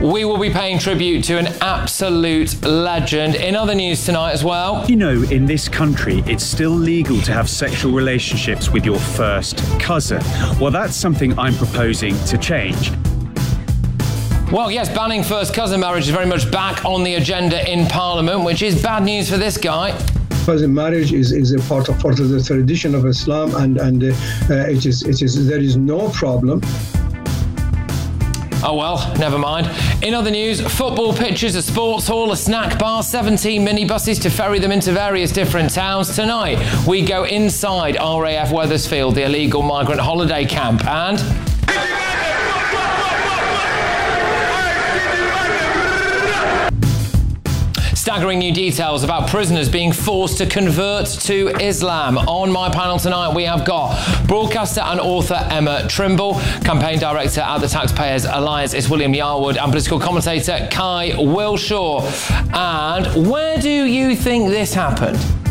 we will be paying tribute to an absolute legend. In other news tonight as well. You know, in this country, it's still legal to have sexual relationships with your first cousin. Well, that's something I'm proposing to change. Well, yes, banning first cousin marriage is very much back on the agenda in Parliament, which is bad news for this guy. Cousin marriage is a part of the tradition of Islam, and there is no problem. Oh well, never mind. In other news, football pitches, a sports hall, a snack bar, 17 minibuses to ferry them into various different towns. Tonight, we go inside RAF Wethersfield, the illegal migrant holiday camp, and... staggering new details about prisoners being forced to convert to Islam. On my panel tonight, we have got broadcaster and author Emma Trimble, campaign director at the Taxpayers Alliance is William Yarwood, and political commentator Kai Wilshaw. And where do you think this happened?